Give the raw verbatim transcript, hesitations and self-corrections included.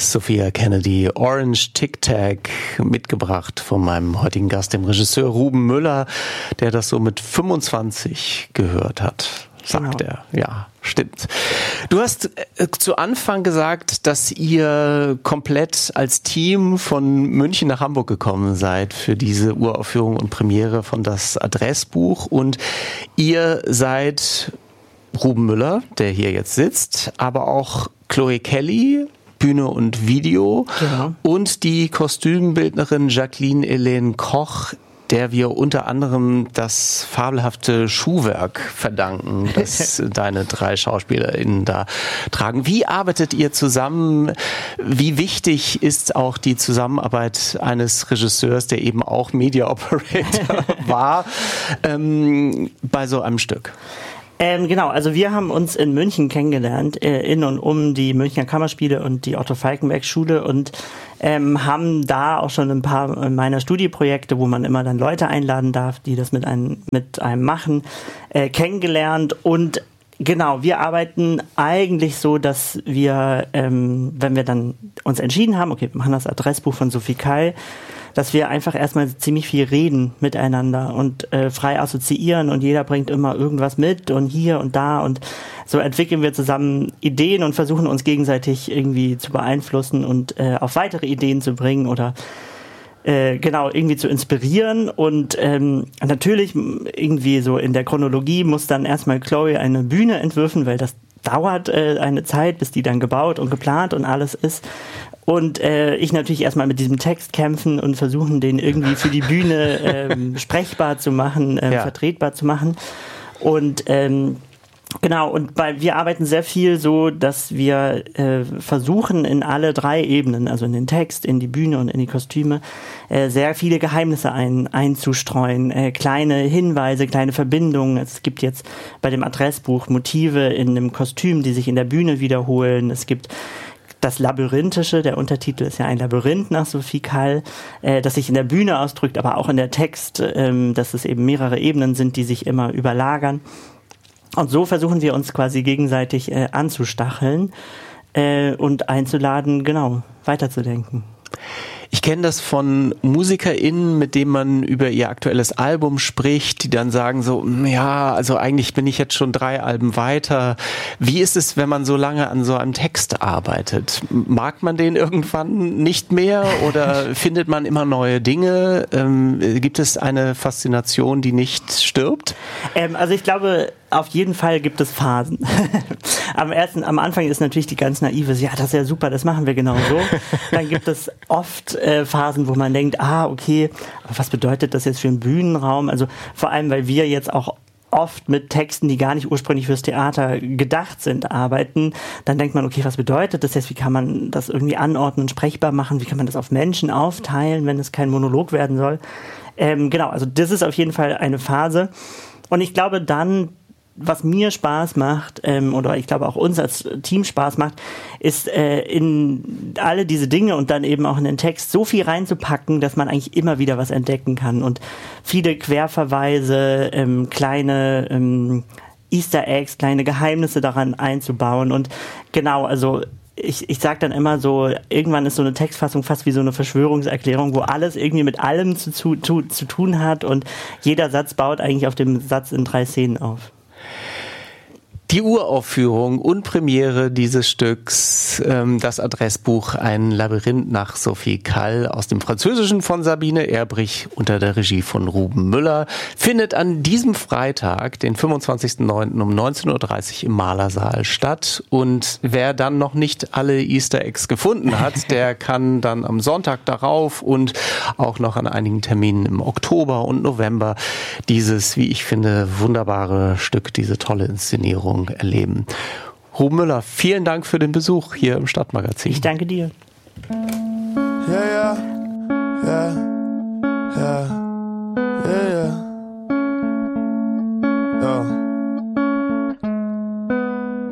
Sophia Kennedy, Orange Tic Tac, mitgebracht von meinem heutigen Gast, dem Regisseur Ruben Müller, der das so mit fünfundzwanzig gehört hat, sagt genau. er. Ja, stimmt. Du hast äh, zu Anfang gesagt, dass ihr komplett als Team von München nach Hamburg gekommen seid für diese Uraufführung und Premiere von Das Adressbuch. Und ihr seid Ruben Müller, der hier jetzt sitzt, aber auch Chloe Kelly, Bühne und Video, ja. und die Kostümbildnerin Jacqueline Helene Koch, der wir unter anderem das fabelhafte Schuhwerk verdanken, das deine drei SchauspielerInnen da tragen. Wie arbeitet ihr zusammen? Wie wichtig ist auch die Zusammenarbeit eines Regisseurs, der eben auch Media Operator war, ähm, bei so einem Stück? Ähm, genau, also wir haben uns in München kennengelernt, äh, in und um die Münchner Kammerspiele und die Otto-Falckenberg-Schule und ähm, haben da auch schon ein paar meiner Studieprojekte, wo man immer dann Leute einladen darf, die das mit einem, mit einem machen, äh, kennengelernt. Und genau, wir arbeiten eigentlich so, dass wir, ähm, wenn wir dann uns entschieden haben, okay, wir machen das Adressbuch von Sophie Keil, dass wir einfach erstmal ziemlich viel reden miteinander und äh, frei assoziieren und jeder bringt immer irgendwas mit und hier und da und so entwickeln wir zusammen Ideen und versuchen uns gegenseitig irgendwie zu beeinflussen und äh, auf weitere Ideen zu bringen oder äh, genau irgendwie zu inspirieren und ähm, natürlich irgendwie so in der Chronologie muss dann erstmal Chloe eine Bühne entwürfen, weil das dauert äh, eine Zeit, bis die dann gebaut und geplant und alles ist. Und äh, ich natürlich erstmal mit diesem Text kämpfen und versuchen, den irgendwie für die Bühne ähm, sprechbar zu machen, äh, ja. vertretbar zu machen. Und ähm, genau, und bei, wir arbeiten sehr viel so, dass wir äh, versuchen, in alle drei Ebenen, also in den Text, in die Bühne und in die Kostüme, äh, sehr viele Geheimnisse ein, einzustreuen, äh, kleine Hinweise, kleine Verbindungen. Es gibt jetzt bei dem Adressbuch Motive in einem Kostüm, die sich in der Bühne wiederholen. Es gibt das Labyrinthische, der Untertitel ist ja ein Labyrinth nach Sophie Keil, äh, das sich in der Bühne ausdrückt, aber auch in der Text, ähm, dass es eben mehrere Ebenen sind, die sich immer überlagern. Und so versuchen wir uns quasi gegenseitig äh, anzustacheln äh, und einzuladen, genau, weiterzudenken. Ich kenne das von MusikerInnen, mit denen man über ihr aktuelles Album spricht, die dann sagen so, ja, also eigentlich bin ich jetzt schon drei Alben weiter. Wie ist es, wenn man so lange an so einem Text arbeitet? Mag man den irgendwann nicht mehr oder findet man immer neue Dinge? Ähm, gibt es eine Faszination, die nicht stirbt? Ähm, also ich glaube, auf jeden Fall gibt es Phasen. am ersten, am Anfang ist natürlich die ganz naive, ja, das ist ja super, das machen wir genau so. Dann gibt es oft äh, Phasen, wo man denkt, ah, okay, aber was bedeutet das jetzt für einen Bühnenraum? Also vor allem, weil wir jetzt auch oft mit Texten, die gar nicht ursprünglich fürs Theater gedacht sind, arbeiten, dann denkt man, okay, was bedeutet das jetzt? Wie kann man das irgendwie anordnen, sprechbar machen? Wie kann man das auf Menschen aufteilen, wenn es kein Monolog werden soll? Ähm, genau, also das ist auf jeden Fall eine Phase. Und ich glaube dann, was mir Spaß macht, ähm, oder ich glaube auch uns als Team Spaß macht, ist äh, in alle diese Dinge und dann eben auch in den Text so viel reinzupacken, dass man eigentlich immer wieder was entdecken kann und viele Querverweise, ähm, kleine ähm, Easter Eggs, kleine Geheimnisse daran einzubauen und genau, also ich, ich sag dann immer so, irgendwann ist so eine Textfassung fast wie so eine Verschwörungserklärung, wo alles irgendwie mit allem zu, zu, zu, zu tun hat und jeder Satz baut eigentlich auf dem Satz in drei Szenen auf. Die Uraufführung und Premiere dieses Stücks, ähm, das Adressbuch Ein Labyrinth nach Sophie Keil aus dem Französischen von Sabine Erbrich unter der Regie von Ruben Müller, findet an diesem Freitag, den fünfundzwanzigsten neunten um neunzehn Uhr dreißig im Malersaal statt. Und wer dann noch nicht alle Easter Eggs gefunden hat, der kann dann am Sonntag darauf und auch noch an einigen Terminen im Oktober und November dieses, wie ich finde, wunderbare Stück, diese tolle Inszenierung erleben. Ruben Müller, vielen Dank für den Besuch hier im Stadtmagazin. Ich danke dir. Ja, ja, ja, ja.